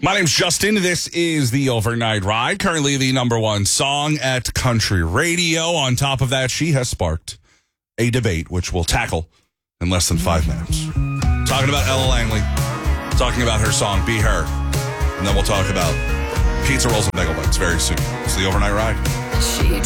My name's Justin. This is the Overnight Ride, currently the number one song at country radio. On top of that, she has sparked a debate, which we'll tackle in less than 5 minutes. Talking about Ella Langley, talking about her song, Be Her, and then we'll talk about pizza rolls and bagel bites very soon. It's the Overnight Ride. She